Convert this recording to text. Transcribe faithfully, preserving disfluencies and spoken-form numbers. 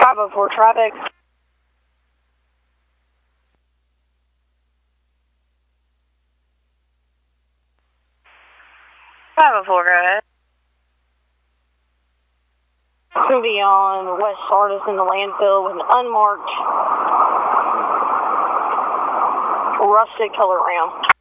five oh four traffic. five oh four, go ahead. Going to be on West Sardis in the landfill with an unmarked rusted color ram.